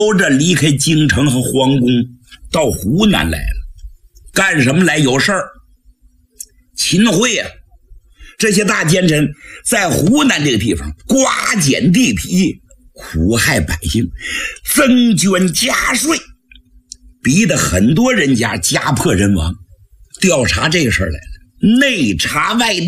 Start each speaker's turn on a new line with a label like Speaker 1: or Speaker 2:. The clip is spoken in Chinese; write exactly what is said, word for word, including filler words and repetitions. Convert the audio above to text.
Speaker 1: 着离开京城和皇宫，到湖南来了。干什么来？有事儿。秦桧啊，这些大奸臣在湖南这个地方刮减地皮，苦害百姓，增捐加税，逼得很多人家家破人亡。调查这个事儿来了，内查外